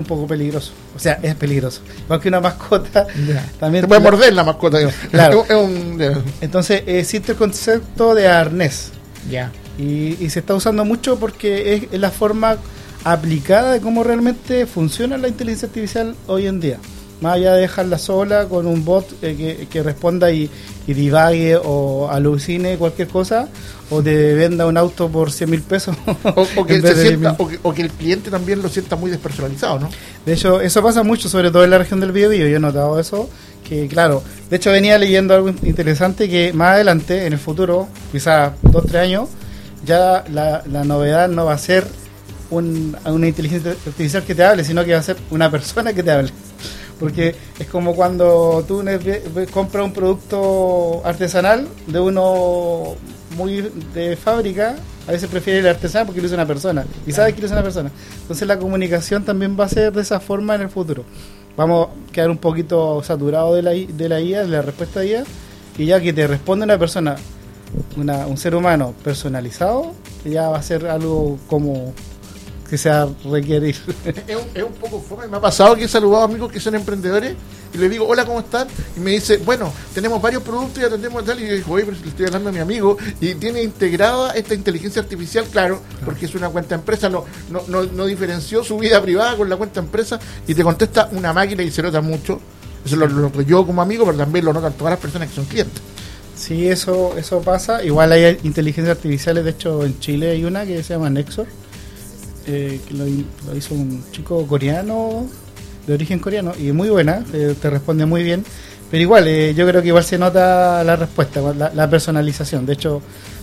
poco peligroso. O sea, es peligroso. Igual que una mascota, también te puede morder la mascota. Claro. Entonces existe el concepto de arnés. Ya. Y se está usando mucho porque es la forma aplicada de cómo realmente funciona la inteligencia artificial hoy en día. Más allá de dejarla sola con un bot que responda y divague o alucine cualquier cosa, o te venda un auto por 100.000 pesos. O que el cliente también lo sienta muy despersonalizado, ¿no? De hecho, eso pasa mucho, sobre todo en la región del Biobío. Yo he notado eso, que claro, de hecho venía leyendo algo interesante, que más adelante, en el futuro, quizás 2-3 años, ya la novedad no va a ser una inteligencia artificial que te hable, sino que va a ser una persona que te hable. Porque es como cuando tú compras un producto artesanal de uno muy de fábrica, a veces prefieres el artesanal porque lo hizo una persona y sabes que lo hizo una persona. Entonces la comunicación también va a ser de esa forma en el futuro. Vamos a quedar un poquito saturados de la IA, de la respuesta de IA, y ya que te responde una persona, un ser humano personalizado, ya va a ser algo como que se va a requerir. Es un poco fome. Me ha pasado que he saludado a amigos que son emprendedores y les digo, hola, ¿cómo están? Y me dice, bueno, tenemos varios productos y atendemos tal. Y yo digo, oye, pero si le estoy hablando a mi amigo, y tiene integrada esta inteligencia artificial, claro, porque es una cuenta empresa, no diferenció su vida privada con la cuenta empresa, y te contesta una máquina y se nota mucho. Eso lo noto yo como amigo, pero también lo notan todas las personas que son clientes. Sí, eso pasa. Igual hay inteligencias artificiales, de hecho en Chile hay una que se llama Nexor, que lo hizo un chico coreano, de origen coreano, y muy buena, te responde muy bien, pero igual, yo creo que igual se nota la respuesta, la personalización. De hecho,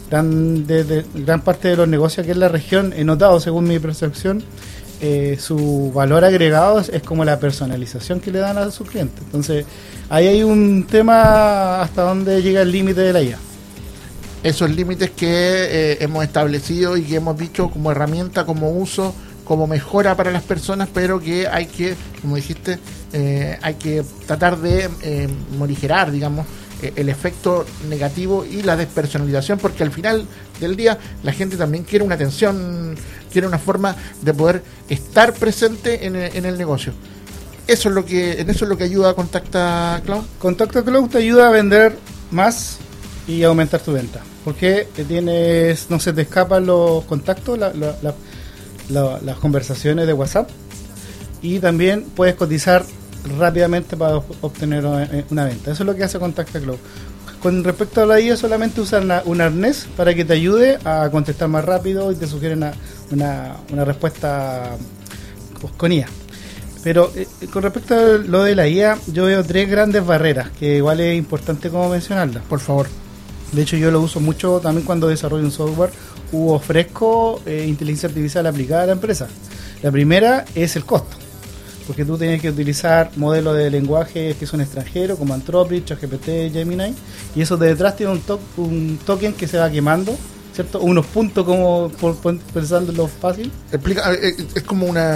gran parte de los negocios aquí en la región, he notado, según mi percepción, su valor agregado es como la personalización que le dan a sus clientes. Entonces, ahí hay un tema hasta donde llega el límite de la IA. Esos límites que hemos establecido y que hemos dicho como herramienta, como uso, como mejora para las personas, pero que hay que, como dijiste, hay que tratar de morigerar, digamos, el efecto negativo y la despersonalización, porque al final del día la gente también quiere una atención, quiere una forma de poder estar presente en el negocio. En eso es lo que ayuda a Contacta Cloud. Contacta Cloud te ayuda a vender más y aumentar tu venta, porque no se te escapan los contactos, las conversaciones de WhatsApp, y también puedes cotizar rápidamente para obtener una venta. Eso es lo que hace Contacta Cloud. Con respecto a la IA, solamente usan un arnés para que te ayude a contestar más rápido y te sugiere una respuesta con IA. Pero con respecto a lo de la IA, yo veo 3 grandes barreras que igual es importante como mencionarlas. Por favor. De hecho, yo lo uso mucho también cuando desarrollo un software u ofrezco inteligencia artificial aplicada a la empresa. La primera es el costo, porque tú tienes que utilizar modelos de lenguaje que son extranjeros, como Anthropic, ChatGPT, Gemini, y eso de detrás tiene un token que se va quemando, ¿cierto? Unos puntos, como pensándolo fácil. Explica, es como uno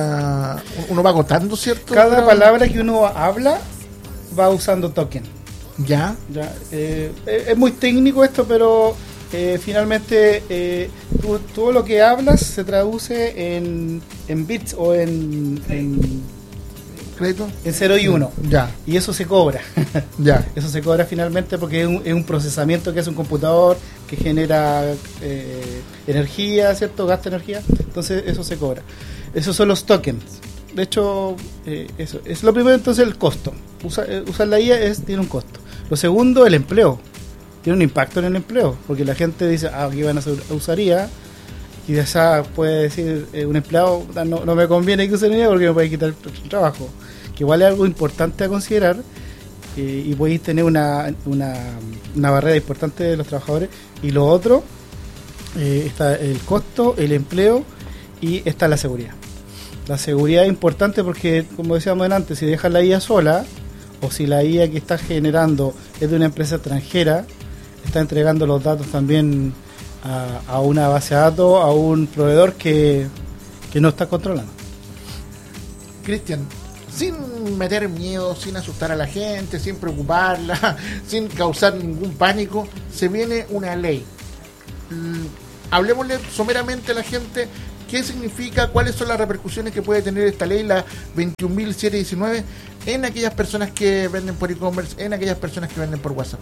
va agotando, ¿cierto? Cada palabra que uno habla va usando token. Ya. Es muy técnico esto, pero finalmente todo lo que hablas se traduce en bits o en crédito, en 0 y 1. Ya. Y eso se cobra. Ya. Eso se cobra finalmente porque es un procesamiento que hace un computador que genera energía, ¿cierto? Gasta energía. Entonces eso se cobra. Esos son los tokens. De hecho, eso es lo primero. Entonces el costo. Usar la IA tiene un costo. Lo segundo, el empleo. Tiene un impacto en el empleo, porque la gente dice, aquí van a usar IA, y quizás puede decir un empleado, no me conviene que usen IA porque me puede quitar el trabajo, que igual es algo importante a considerar, y podéis tener una barrera importante de los trabajadores. Y lo otro, está el costo, el empleo, y está la seguridad. La seguridad es importante porque, como decíamos antes, si dejas la IA sola, o si la IA que estás generando es de una empresa extranjera, está entregando los datos también a una base de datos, a un proveedor que no está controlando. Cristian, sin meter miedo, sin asustar a la gente, sin preocuparla, sin causar ningún pánico, se viene una ley. Hablemosle someramente a la gente ¿Qué significa? ¿Cuáles son las repercusiones que puede tener esta ley, la 21.719, en aquellas personas que venden por e-commerce, en aquellas personas que venden por WhatsApp?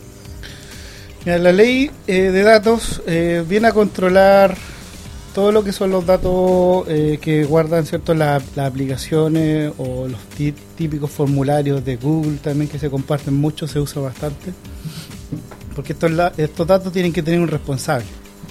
Mira, la ley de datos viene a controlar todo lo que son los datos que guardan, ¿cierto?, las aplicaciones o los típicos formularios de Google también, que se comparten mucho, se usa bastante, porque estos datos tienen que tener un responsable,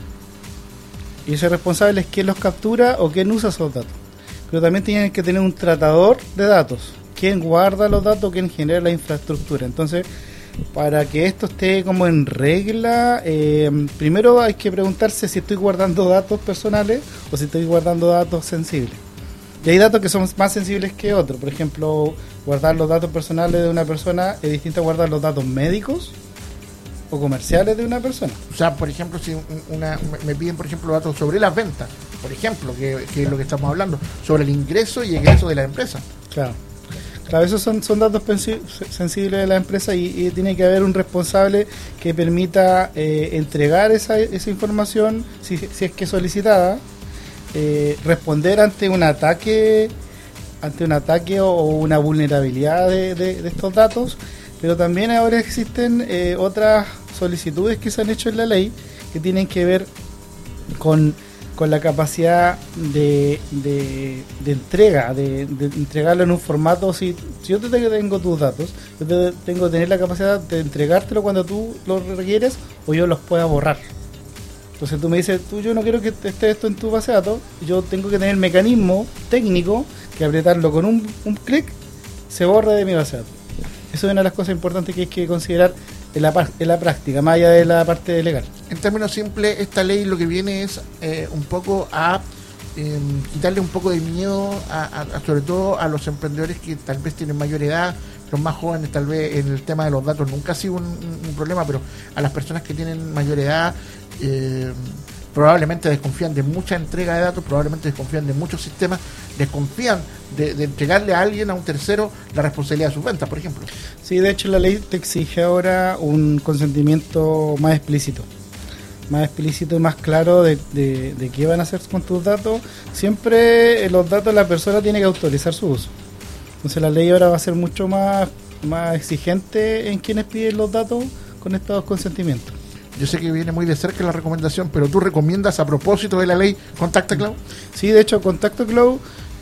y ese responsable es quien los captura o quien usa esos datos, pero también tienen que tener un tratador de datos, quien guarda los datos, quien genera la infraestructura. Entonces, para que esto esté como en regla, primero hay que preguntarse si estoy guardando datos personales o si estoy guardando datos sensibles. Y hay datos que son más sensibles que otros. Por ejemplo, guardar los datos personales de una persona es distinto a guardar los datos médicos o comerciales de una persona. O sea, por ejemplo, si me piden, por ejemplo, datos sobre las ventas, por ejemplo, que es lo que estamos hablando, sobre el ingreso y egreso de la empresa. Claro, esos son datos sensibles de la empresa y tiene que haber un responsable que permita entregar esa información, si es que solicitada, responder ante un ataque o una vulnerabilidad de estos datos, pero también ahora existen otras solicitudes que se han hecho en la ley que tienen que ver con la capacidad de entrega, de entregarlo en un formato. Si yo tengo tus datos, yo tengo que tener la capacidad de entregártelo cuando tú lo requieres o yo los pueda borrar. Entonces tú me dices, yo no quiero que esté esto en tu base de datos, yo tengo que tener el mecanismo técnico que apretarlo con un clic se borre de mi base de datos. Eso es una de las cosas importantes que hay que considerar en la práctica, más allá de la parte legal. En términos simples, esta ley lo que viene es un poco a quitarle un poco de miedo sobre todo a los emprendedores que tal vez tienen mayor edad, los más jóvenes tal vez en el tema de los datos nunca ha sido un problema, pero a las personas que tienen mayor edad probablemente desconfían de mucha entrega de datos, probablemente desconfían de muchos sistemas, desconfían de entregarle a alguien, a un tercero, la responsabilidad de sus ventas, por ejemplo. Sí, de hecho la ley te exige ahora un consentimiento más explícito y más claro de qué van a hacer con tus datos. Siempre los datos la persona tiene que autorizar su uso. Entonces la ley ahora va a ser mucho más exigente en quienes piden los datos con estos consentimientos. Yo sé que viene muy de cerca la recomendación, pero ¿tú recomiendas a propósito de la ley Contacta Cloud? Sí, de hecho Contacta Cloud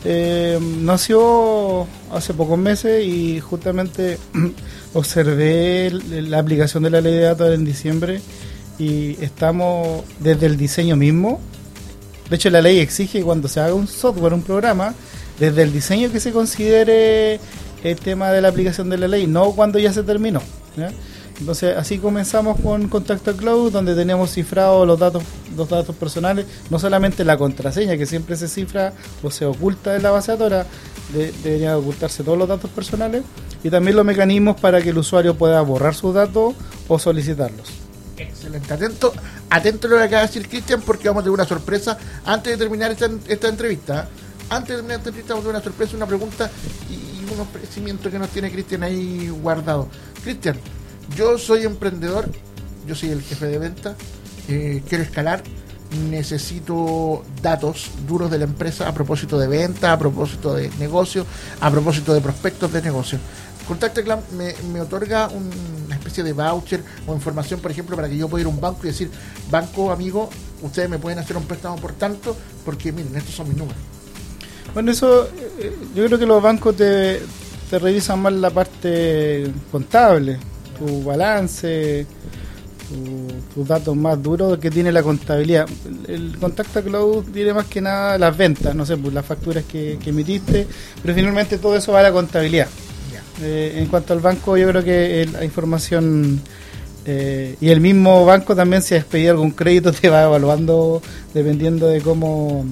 nació hace pocos meses y justamente observé la aplicación de la ley de datos en diciembre y estamos desde el diseño mismo. De hecho la ley exige que cuando se haga un software, un programa, desde el diseño que se considere el tema de la aplicación de la ley, no cuando ya se terminó, ¿ya? Entonces así comenzamos con Contacta Cloud, donde teníamos cifrados los datos personales, no solamente la contraseña que siempre se cifra o se oculta en la base de datos, deberían ocultarse todos los datos personales y también los mecanismos para que el usuario pueda borrar sus datos o solicitarlos. Excelente, atento a lo que acaba de decir Cristian, porque vamos a tener una sorpresa antes de terminar esta entrevista. Antes de terminar esta entrevista vamos a tener una sorpresa, una pregunta y un ofrecimiento que nos tiene Cristian ahí guardado. Cristian, yo soy emprendedor, yo soy el jefe de venta, quiero escalar, necesito datos duros de la empresa a propósito de venta, a propósito de negocio, a propósito de prospectos de negocio. Contacta Cloud me otorga una especie de voucher o información, por ejemplo, para que yo pueda ir a un banco y decir, banco amigo, ustedes me pueden hacer un préstamo por tanto, porque miren, estos son mis números. Bueno, eso yo creo que los bancos te revisan más la parte contable, tu balance, tus datos más duros que tiene la contabilidad. El Contacta Cloud tiene más que nada las ventas, no sé, pues las facturas que emitiste, pero finalmente todo eso va a la contabilidad. En cuanto al banco, yo creo que la información y el mismo banco también, si has pedido algún crédito, te va evaluando dependiendo de cómo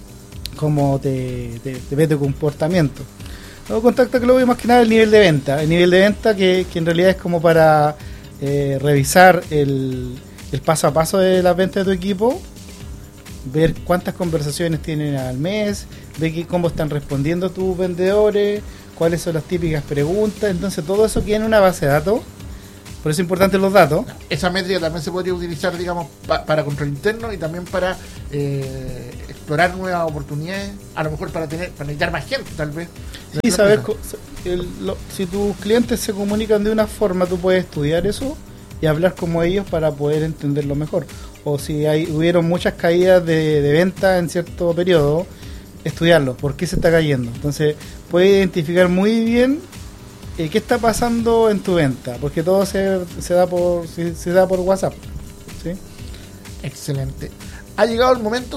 te ve tu comportamiento. Luego Contacta Cloud es más que nada el nivel de venta que en realidad es como para revisar el paso a paso de la venta de tu equipo, ver cuántas conversaciones tienen al mes, ver cómo están respondiendo tus vendedores, cuáles son las típicas preguntas. Entonces todo eso queda en una base de datos, por eso es importante los datos. Esa métrica también se podría utilizar, digamos, para control interno y también para explorar nuevas oportunidades, a lo mejor para necesitar más gente, tal vez. Y saber, si tus clientes se comunican de una forma, tú puedes estudiar eso y hablar como ellos para poder entenderlo mejor. O si hubieron muchas caídas de venta en cierto periodo, estudiarlo, por qué se está cayendo. Entonces, puedes identificar muy bien qué está pasando en tu venta, porque todo se da por WhatsApp. ¿Sí? Excelente. Ha llegado el momento,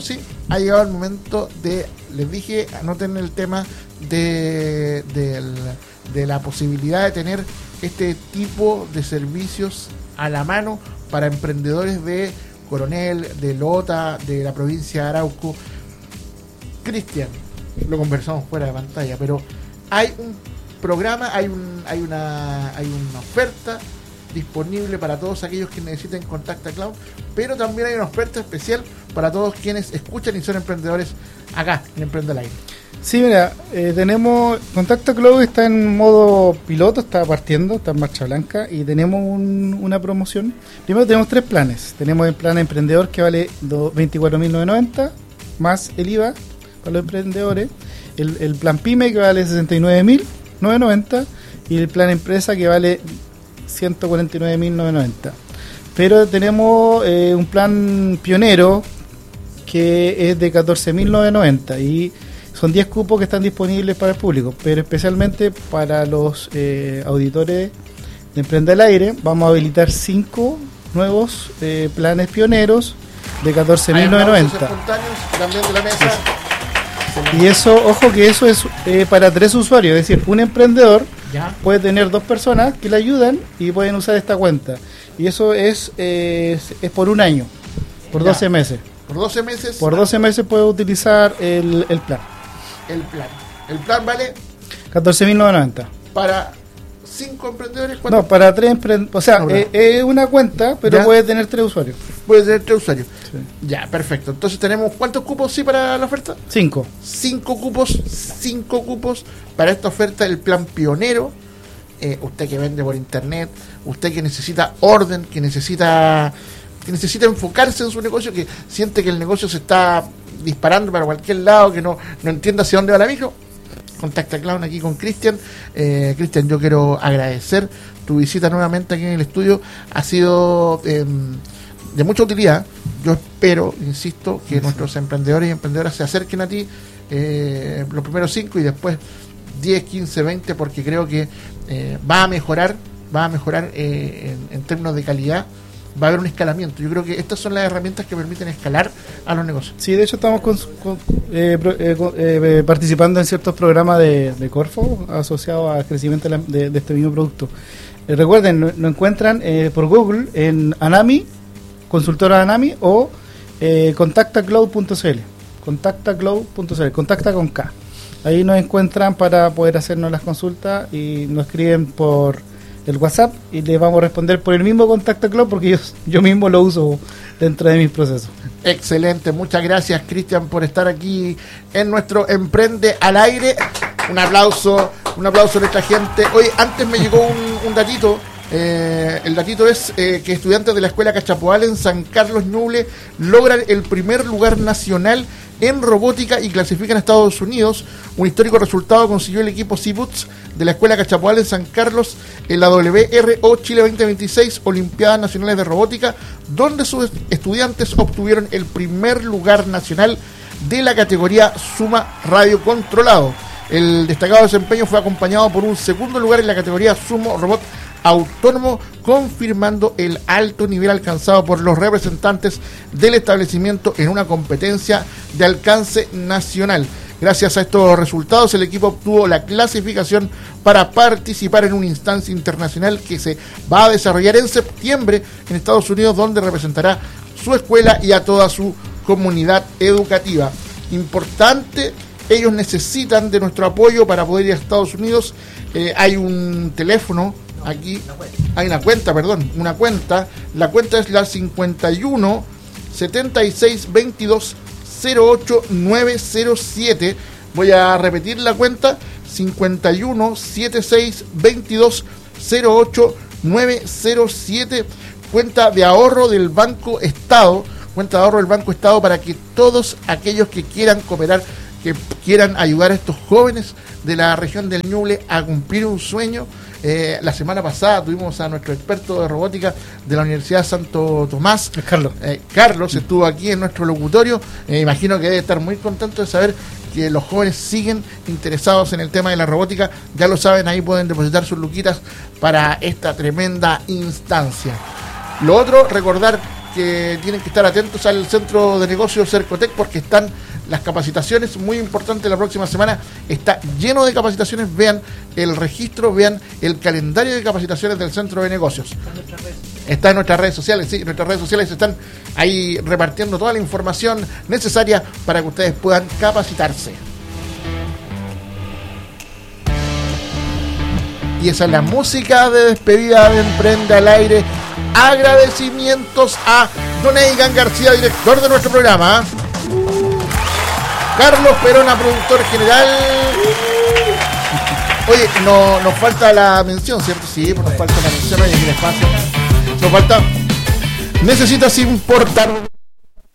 les dije, anoten el tema de la posibilidad de tener este tipo de servicios a la mano para emprendedores de Coronel, de Lota, de la provincia de Arauco. Cristian, lo conversamos fuera de pantalla, pero hay un programa, hay una oferta disponible para todos aquellos que necesiten Contacta Cloud, pero también hay una oferta especial para todos quienes escuchan y son emprendedores acá en Emprende al Aire. Sí, mira, tenemos Contacta Cloud, está en modo piloto, está partiendo, está en marcha blanca y tenemos una promoción. Primero tenemos 3 planes. Tenemos el plan emprendedor que vale 24.990 más el IVA para los emprendedores, el plan PYME que vale 69.990 y el plan empresa que vale 149.990. Pero tenemos un plan pionero que es de 14.990 y son 10 cupos que están disponibles para el público, pero especialmente para los auditores de Emprende al Aire vamos a habilitar 5 nuevos planes pioneros de 14.990. También de la mesa. Y eso, ojo que eso es para 3 usuarios, es decir, un emprendedor puede tener 2 personas que le ayudan y pueden usar esta cuenta. Y eso es por un año, por 12 meses. Por 12 meses. Por 12 meses puede utilizar el plan. El plan vale 14.990. Para 5 emprendedores. No, para 3 emprendedores. O sea, es una cuenta, pero puede tener 3 usuarios. Puede tener 3 usuarios. Sí. Ya, perfecto. Entonces tenemos, ¿cuántos cupos sí para la oferta? 5. 5 cupos para esta oferta del plan pionero. Usted que vende por internet, usted que necesita orden, que necesita enfocarse en su negocio, que siente que el negocio se está disparando para cualquier lado, que no entiende hacia dónde va la micro. Contacta Cloud aquí con Cristian. Cristian, yo quiero agradecer tu visita nuevamente aquí en el estudio. Ha sido de mucha utilidad. Yo espero, insisto, que nuestros emprendedores y emprendedoras se acerquen a ti los primeros 5 y después 10, 15, 20, porque creo que va a mejorar en términos de calidad. Va a haber un escalamiento. Yo creo que estas son las herramientas que permiten escalar a los negocios. Sí, de hecho estamos participando en ciertos programas de Corfo asociados al crecimiento de este mismo producto. Recuerden, nos encuentran por Google en Anami, consultora Anami o contactacloud.cl. Contactacloud.cl, contacta con K. Ahí nos encuentran para poder hacernos las consultas y nos escriben por el WhatsApp y les vamos a responder por el mismo Contacta Cloud porque yo mismo lo uso dentro de mis procesos. Excelente, muchas gracias Cristian por estar aquí en nuestro Emprende al Aire. Un aplauso a nuestra gente. Oye, antes me llegó un datito. El datito es que estudiantes de la Escuela Cachapoal en San Carlos Ñuble logran el primer lugar nacional en robótica y clasifican a Estados Unidos. Un histórico resultado consiguió el equipo Seaboots de la Escuela Cachapoal en San Carlos en la WRO Chile 2026 Olimpiadas Nacionales de Robótica, donde sus estudiantes obtuvieron el primer lugar nacional de la categoría Suma Radio Controlado. El destacado desempeño fue acompañado por un segundo lugar en la categoría Sumo Robot Autónomo, confirmando el alto nivel alcanzado por los representantes del establecimiento en una competencia de alcance nacional. Gracias a estos resultados, el equipo obtuvo la clasificación para participar en una instancia internacional que se va a desarrollar en septiembre en Estados Unidos, donde representará su escuela y a toda su comunidad educativa. Importante, ellos necesitan de nuestro apoyo para poder ir a Estados Unidos. Hay un teléfono. Aquí hay una cuenta. La cuenta es la 51 76 22 08 907. Voy a repetir la cuenta: 51 76 22 08 907. Cuenta de ahorro del Banco Estado cuenta de ahorro del Banco Estado para que todos aquellos que quieran cooperar, que quieran ayudar a estos jóvenes de la región del Ñuble a cumplir un sueño. La semana pasada tuvimos a nuestro experto de robótica de la Universidad Santo Tomás, Carlos estuvo aquí en nuestro locutorio. Imagino que debe estar muy contento de saber que los jóvenes siguen interesados en el tema de la robótica. Ya lo saben, ahí pueden depositar sus luquitas para esta tremenda instancia. Lo otro, recordar que tienen que estar atentos al centro de negocios Cercotec, porque están las capacitaciones, muy importante. La próxima semana está lleno de capacitaciones. Vean el registro, vean el calendario de capacitaciones del centro de negocios. Está en nuestras redes sociales, sí, nuestras redes sociales están ahí repartiendo toda la información necesaria para que ustedes puedan capacitarse. Y esa es la música de despedida de Emprende al Aire. Agradecimientos a don Eigan García, director de nuestro programa, Carlos Perona, productor general. Oye, nos falta la mención, ¿cierto? Sí, pues nos falta la mención. Oye, ¿qué les pasa? Nos falta. Necesitas importar